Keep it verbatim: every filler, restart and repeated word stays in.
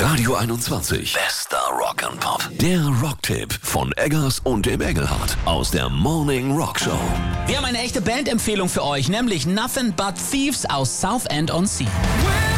Radio einundzwanzig. Bester Rock and Pop. Der Rocktipp von Eggers und dem Engelhardt aus der Morning Rock Show. Wir haben eine echte Bandempfehlung für euch, nämlich Nothing But Thieves aus Southend on Sea.